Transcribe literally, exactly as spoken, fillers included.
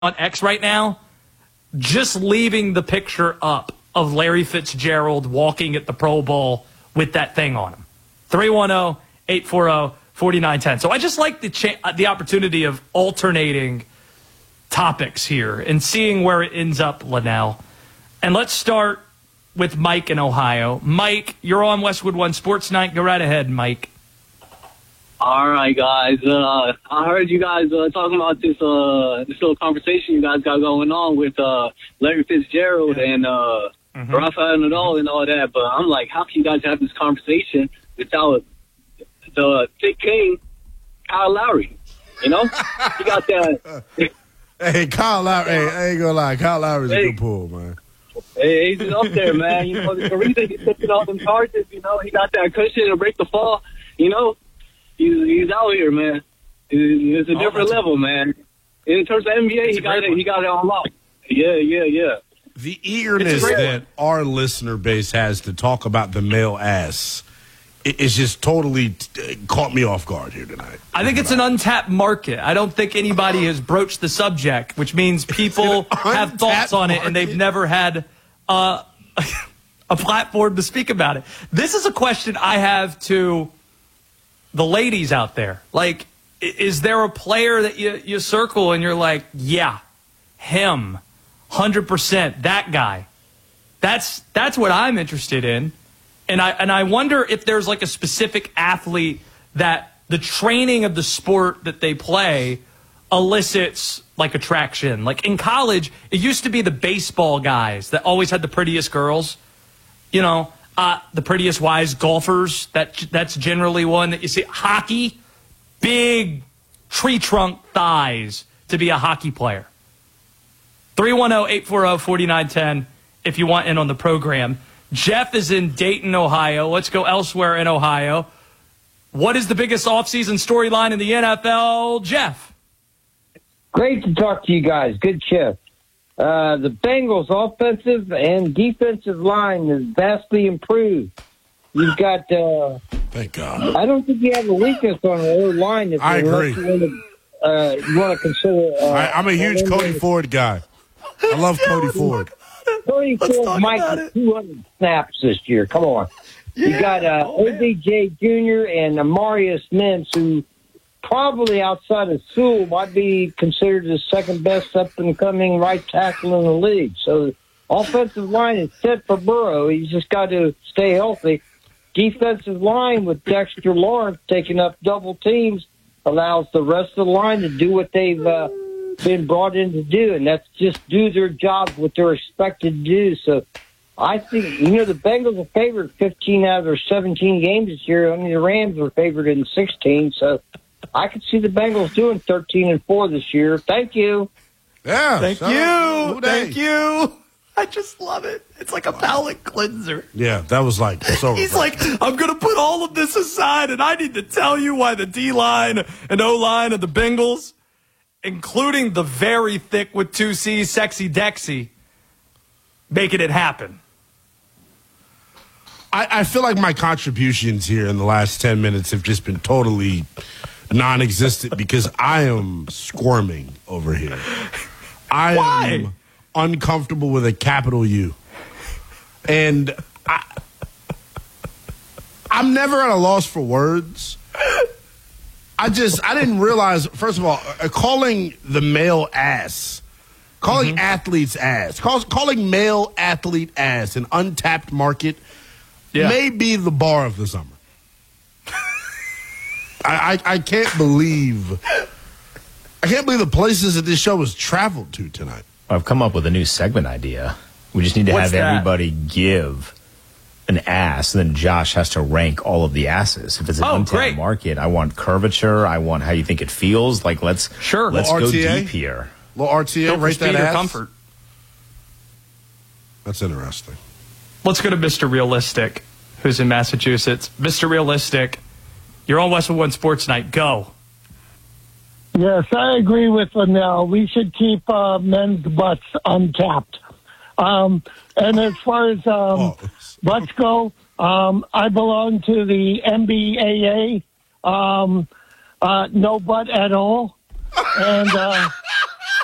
on X right now, just leaving the picture up of Larry Fitzgerald walking at the Pro Bowl with that thing on him. three one zero, eight four zero, four nine one zero. So I just like the cha- the opportunity of alternating topics here and seeing where it ends up, Linnell. And let's start with Mike in Ohio. Mike, you're on Westwood One Sports Night. Go right ahead, Mike. All right, guys. Uh, I heard you guys uh, talking about this uh, this little conversation you guys got going on with uh, Larry Fitzgerald yeah. and uh, mm-hmm. Rafael Nadal and all that. But I'm like, how can you guys have this conversation without the thick king, Kyle Lowry? You know, he got that. Hey, Kyle Lowry. Hey, I ain't gonna lie, Kyle Lowry's hey. a good pull, man. Hey, he's up there, man. You know, the reason he's taking all them charges, you know, he got that cushion to break the fall. You know, he's he's out here, man. It's a different oh, level, man. In terms of N B A, he got it. One. He got it on lock. Yeah, yeah, yeah. The eagerness that our listener base has to talk about the male ass is just totally caught me off guard here tonight. I think it's an untapped market. I don't think anybody has broached the subject, which means people have thoughts on it and they've never had uh, a platform to speak about it. This is a question I have to the ladies out there. Like, is there a player that you, you circle and you're like, yeah, him, one hundred percent, that guy? That's that's what I'm interested in. And I and I wonder if there's like a specific athlete that the training of the sport that they play elicits like attraction. Like in college, it used to be the baseball guys that always had the prettiest girls, you know, uh, the prettiest wise golfers. That that's generally one that you see. Hockey, big tree trunk thighs to be a hockey player. three one zero, eight four zero, four nine one zero if you want in on the program. Jeff is in Dayton, Ohio. Let's go elsewhere in Ohio. What is the biggest offseason storyline in the N F L, Jeff? Great to talk to you guys. Good shift. Uh, the Bengals' offensive and defensive line is vastly improved. You've got... Uh, Thank God. I don't think you have a weakness on the old line. If I agree. You want to, uh, you want to consider... Uh, I, I'm a huge Cody Ford guy. I love Cody Ford. Cody Ford might have two hundred snaps this year. Come on. Yeah. You got uh, oh, O B J Junior and Amarius Mintz, who probably outside of Sewell might be considered the second best up-and-coming right tackle in the league. So offensive line is set for Burrow. He's just got to stay healthy. Defensive line with Dexter Lawrence taking up double teams allows the rest of the line to do what they've uh, been brought in to do, and that's just do their job, what they're expected to do. So I think, you know, the Bengals are favored fifteen out of their seventeen games this year. I mean, the Rams are favored in sixteen, so I could see the Bengals doing thirteen and four this year. Thank you. Yeah. Thank you. Thank you. I just love it. It's like a palate cleanser. Yeah, that was like so. He's like, I'm going to put all of this aside, and I need to tell you why the D-line and O-line of the Bengals, including the very thick with two C's, Sexy Dexy, making it happen. I, I feel like my contributions here in the last ten minutes have just been totally non-existent because I am squirming over here. I Why? am uncomfortable with a capital U. And I, I'm never at a loss for words. I just, I didn't realize, first of all, uh, calling the male ass, calling mm-hmm. athletes ass, call, calling male athlete ass an untapped market yeah. may be the bar of the summer. I, I, I can't believe, I can't believe the places that this show has traveled to tonight. I've come up with a new segment idea. We just need to What's have that? everybody give an ass, and then Josh has to rank all of the asses. If it's an oh, untapped great. market, I want curvature. I want how you think it feels. Like let's sure. let's go R T A? deep here. Little R T A, rate that ass. Comfort. That's interesting. Let's go to Mister Realistic, who's in Massachusetts. Mister Realistic, you're on Westwood One Sports Night. Go. Yes, I agree with Linnell. We should keep uh, men's butts untapped. Um, and as far as um, oh. butts go, um, I belong to the N B A A, um, uh, no butt at all. And uh,